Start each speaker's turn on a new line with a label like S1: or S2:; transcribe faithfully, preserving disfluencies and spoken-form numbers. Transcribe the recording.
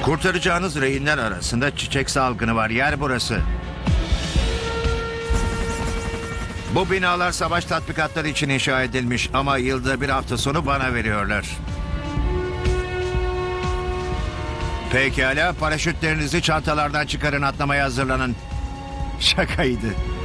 S1: Kurtaracağınız rehinler arasında çiçek salgını var. Yer burası. Bu binalar savaş tatbikatları için inşa edilmiş ama yılda bir hafta sonu bana veriyorlar. Pekala, paraşütlerinizi çantalardan çıkarın, atlamaya hazırlanın. Şakaydı.